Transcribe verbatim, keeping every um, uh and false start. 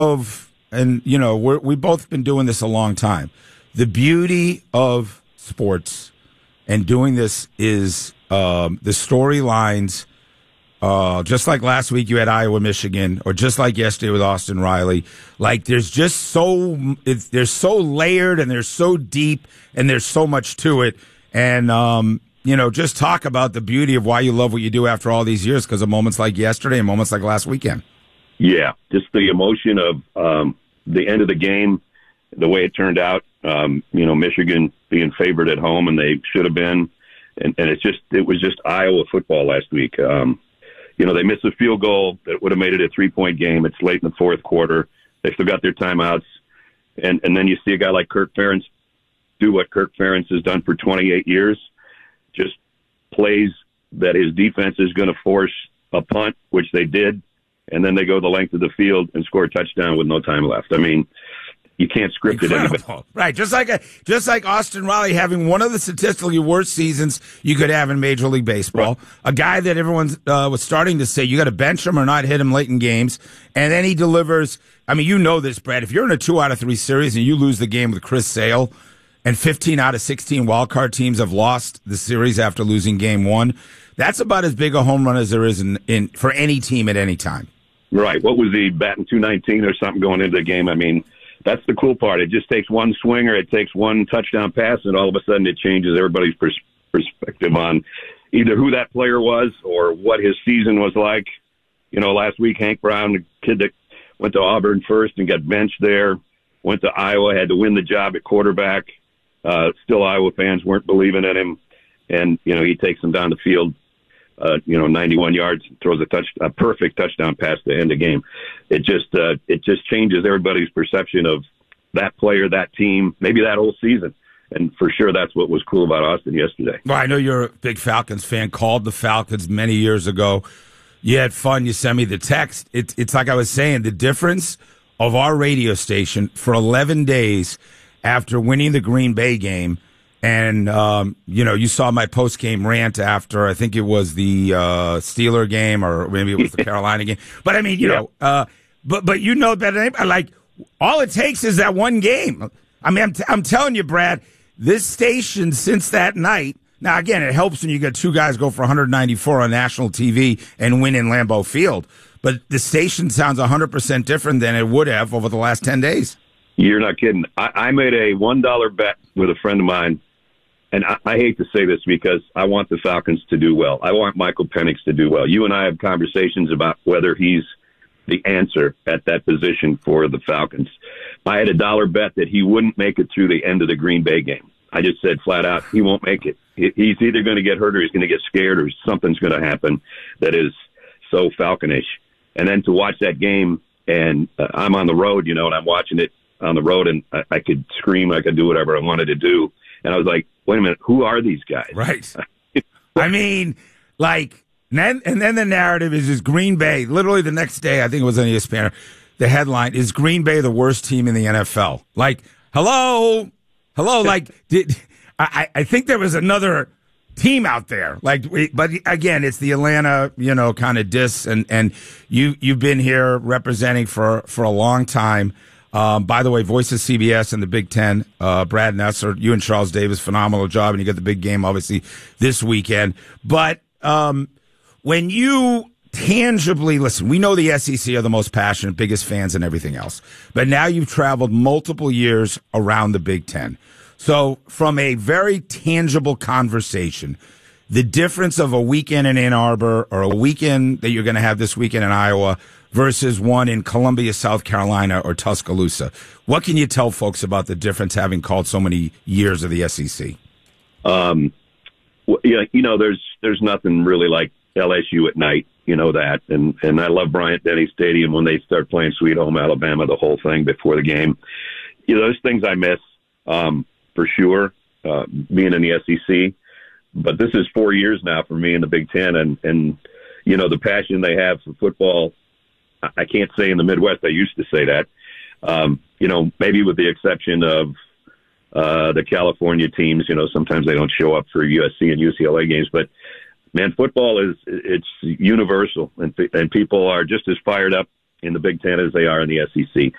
of, and you know, we're, we've both been doing this a long time. The beauty of sports and doing this is um, the storylines. Uh, just like last week you had Iowa, Michigan, or just like yesterday with Austin Riley. Like there's just so it's, they're so layered and they're so deep and there's so much to it. And um, you know, just talk about the beauty of why you love what you do after all these years because of moments like yesterday and moments like last weekend. Yeah, just the emotion of um, the end of the game, the way it turned out. Um, you know, Michigan being favored at home and they should have been, and, and it's just it was just Iowa football last week. Um, You know, they missed a field goal that would have made it a three-point game. It's late in the fourth quarter. They still got their timeouts. And and then you see a guy like Kirk Ferentz do what Kirk Ferentz has done for twenty-eight years, just plays that his defense is going to force a punt, which they did, and then they go the length of the field and score a touchdown with no time left. I mean, you can't script it anyway. Right, just like a, just like Austin Riley having one of the statistically worst seasons you could have in Major League Baseball. Right. A guy that everyone uh, was starting to say you got to bench him or not hit him late in games, and then he delivers. I mean, you know this, Brad. If you're in a two out of three series and you lose the game with Chris Sale, and fifteen out of sixteen wildcard teams have lost the series after losing game one, that's about as big a home run as there is in, in for any team at any time. Right. What was the batting two nineteen or something going into the game? I mean. That's the cool part. It just takes one swinger, it takes one touchdown pass, and all of a sudden it changes everybody's pers- perspective on either who that player was or what his season was like. You know, last week, Hank Brown, the kid that went to Auburn first and got benched there, went to Iowa, had to win the job at quarterback. Uh, still, Iowa fans weren't believing in him. And, you know, he takes them down the field. Uh, you know, ninety-one yards, throws a touch, a perfect touchdown pass to end the game. It just, uh, it just changes everybody's perception of that player, that team, maybe that whole season. And for sure, that's what was cool about Austin yesterday. Well, I know you're a big Falcons fan. Called the Falcons many years ago. You had fun. You sent me the text. It, it's like I was saying, the difference of our radio station for eleven days after winning the Green Bay game. And, um, you know, you saw my post-game rant after, I think it was the uh, Steeler game or maybe it was the Carolina game. But, I mean, you yeah. know, uh, but but you know better than anybody. Like, all it takes is that one game. I mean, I'm, t- I'm telling you, Brad, this station since that night, now, again, it helps when you get two guys go for one ninety-four on national T V and win in Lambeau Field. But the station sounds one hundred percent different than it would have over the last ten days. You're not kidding. I, I made a one dollar bet with a friend of mine. And I, I hate to say this because I want the Falcons to do well. I want Michael Penix to do well. You and I have conversations about whether he's the answer at that position for the Falcons. I had a dollar bet that he wouldn't make it through the end of the Green Bay game. I just said flat out, he won't make it. He's either going to get hurt or he's going to get scared or something's going to happen that is so Falconish. And then to watch that game, and uh, I'm on the road, you know, and I'm watching it on the road, and I, I could scream, I could do whatever I wanted to do. And I was like, wait a minute, who are these guys? Right. I mean, like, and then, and then the narrative is, is Green Bay. Literally the next day, I think it was on E S P N, the headline, is Green Bay the worst team in the N F L? Like, hello? Hello? Like, did I, I think there was another team out there. Like, but again, it's the Atlanta, you know, kind of diss. And, and you, you've been here representing for, for a long time. Um, by the way, voice of C B S and the Big Ten, uh, Brad Nesser, you and Charles Davis, phenomenal job. And you get the big game, obviously, this weekend. But, um, when you tangibly listen, we know the S E C are the most passionate, biggest fans and everything else. But now you've traveled multiple years around the Big Ten. So from a very tangible conversation, the difference of a weekend in Ann Arbor or a weekend that you're going to have this weekend in Iowa versus one in Columbia, South Carolina, or Tuscaloosa. What can you tell folks about the difference having called so many years of the S E C? Um, well, yeah, you know, there's there's nothing really like L S U at night, you know that. And, and I love Bryant-Denny Stadium when they start playing Sweet Home Alabama, the whole thing before the game. You know, those things I miss um, for sure, uh, being in the S E C. But this is four years now for me in the Big Ten. And, and you know, the passion they have for football, I can't say in the Midwest. I used to say that, um, you know, maybe with the exception of uh, the California teams. You know, sometimes they don't show up for U S C and U C L A games. But, man, football is it's universal, and, and people are just as fired up in the Big Ten as they are in the S E C.